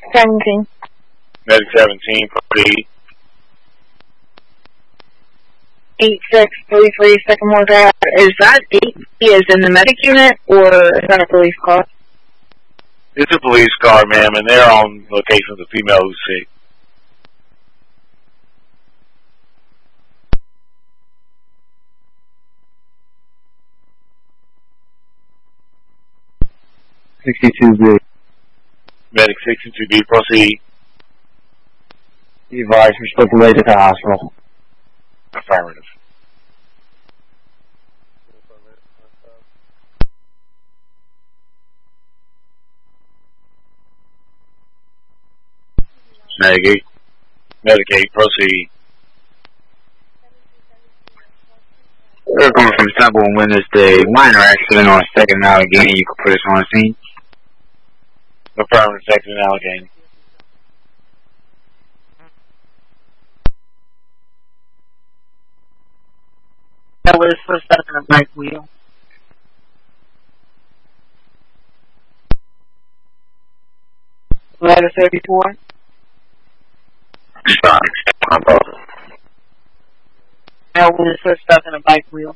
17. Medic 17, proceed. 8633, Sycamore Drive. Is that 8 is in the medic unit, or is that a police car? It's a police car, ma'am, and they're on location with a female who's sick. $62B. Medic 62B, proceed. Be advised, we're supposed to wait at the hospital. Affirmative. Medic 8. Medic 8, proceed. We're coming from Temple on Wednesday. Minor accident on 2nd and Allegheny. You can put us on scene. Affirmative, 2nd and Allegheny. That was first up in the right wheel. Letter 34. That was first up in a bike wheel.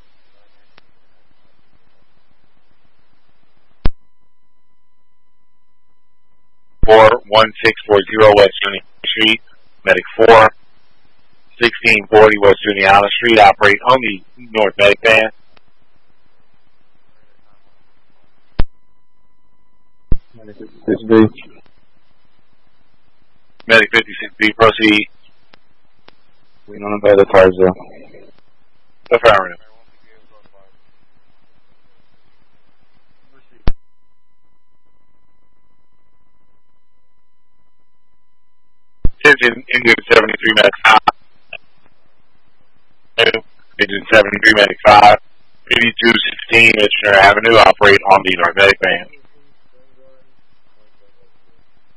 Four 1640 West Junior Street, Medic 4, 1640 West Junior Street, operate on the North Medic Van. Medic 56B. Medic 56B, proceed. We don't know about the cars though. Affirmative. Engine 73 Medic 5. Engine 73 Medic 5. 8216 Michener Avenue, operate on the North Medic Van.